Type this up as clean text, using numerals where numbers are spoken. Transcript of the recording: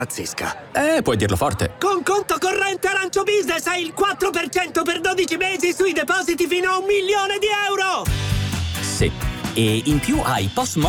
pazzesca. Puoi dirlo forte. Con conto corrente Arancio Business hai il 4% per 12 mesi sui depositi fino a €1.000.000! Sì. E in più hai POS